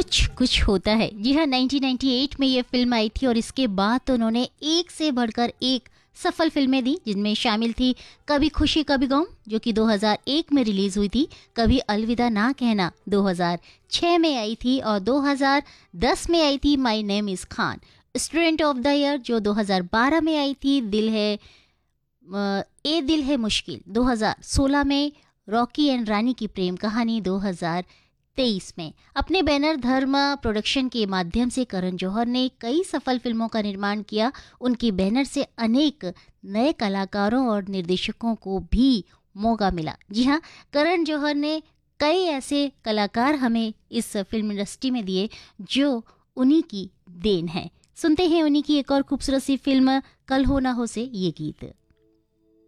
कुछ कुछ होता है। जी हाँ, 1998 में ये फिल्म आई थी और इसके बाद तो उन्होंने एक से बढ़कर एक सफल फिल्में दी, जिनमें शामिल थी कभी खुशी कभी गम जो कि 2001 में रिलीज हुई थी, कभी अलविदा ना कहना 2006 में आई थी और 2010 में आई थी my name is Khan. Student of the year जो 2012 में आई थी, ए दिल है मुश्किल 2016 में, रॉकी एंड रानी की प्रेम कहानी 2023 में। अपने बैनर धर्मा प्रोडक्शन के माध्यम से करण जौहर ने कई सफल फिल्मों का निर्माण किया। उनके बैनर से अनेक नए कलाकारों और निर्देशकों को भी मौका मिला। जी हाँ, करण जौहर ने कई ऐसे कलाकार हमें इस फिल्म इंडस्ट्री में दिए जो उन्हीं की देन है। सुनते हैं उन्हीं की एक और खूबसूरत सी फिल्म कल हो ना हो से ये गीत।